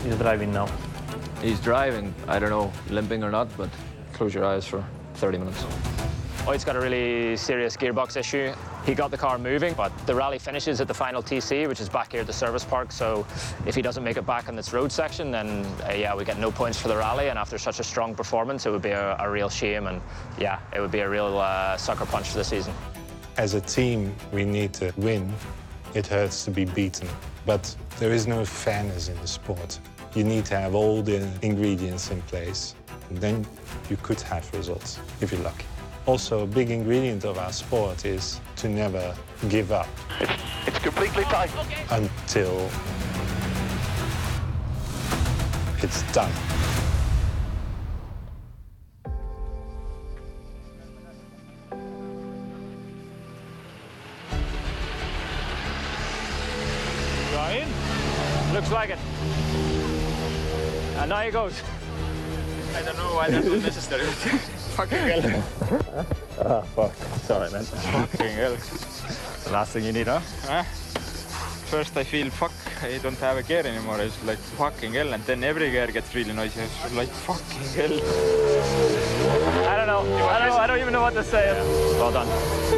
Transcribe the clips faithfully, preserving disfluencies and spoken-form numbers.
He's driving now. He's driving. I don't know, limping or not, but close your eyes for thirty minutes. Oid's got a really serious gearbox issue. He got the car moving, but the rally finishes at the final T C, which is back here at the service park. So if he doesn't make it back on this road section, then uh, yeah, we get no points for the rally. And after such a strong performance, it would be a, a real shame. And yeah, it would be a real uh, sucker punch for the season. As a team, we need to win. It hurts to be beaten, but there is no fairness in the sport. You need to have all the ingredients in place. Then you could have results, if you're lucky. Also, a big ingredient of our sport is to never give up. It's, it's completely tight. Until it's done. Ryan? Looks like it. And now he goes. I don't know why that's unnecessary. Fucking hell. Ah, fuck. Sorry, man. Fucking hell. The last thing you need, huh? Huh? First I feel, fuck, I don't have a gear anymore. It's like, fucking hell. And then every gear gets really noisy. It's like, fucking hell. I don't know. I don't, I don't even know what to say. Well done.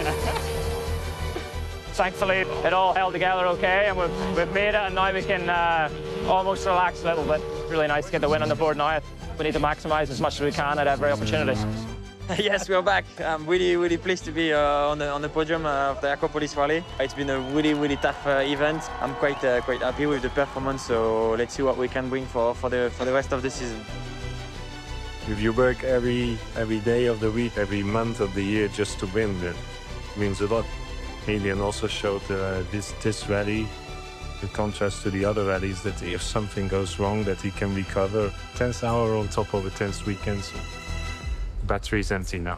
Thankfully, it all held together okay, and we've, we've made it, and now we can uh, almost relax a little bit. Really nice to get the win on the board now. We need to maximise as much as we can at every opportunity. Yes, we're back. I'm really, really pleased to be uh, on, the, on the podium uh, of the Aquapolis Rally. It's been a really, really tough uh, event. I'm quite, uh, quite happy with the performance, so let's see what we can bring for, for, the, for the rest of the season. If you work every, every day of the week, every month of the year just to win, it means a lot. Adrian also showed uh, this, this rally, in contrast to the other rallies, that if something goes wrong, that he can recover. Tense hour on top of a tense weekend. So battery's empty now.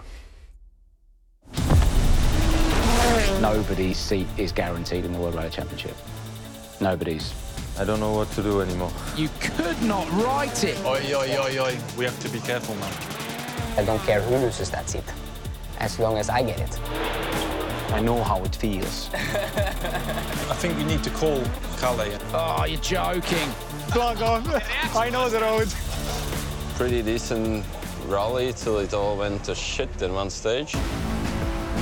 Nobody's seat is guaranteed in the World Rally Championship. Nobody's. I don't know what to do anymore. You could not write it. Oi, oi, oi, oi. We have to be careful now. I don't care who loses that seat, as long as I get it. I know how it feels. I think we need to call Kalle. Oh, you're joking. Plug off. I know the road. Pretty decent rally till it all went to shit in one stage.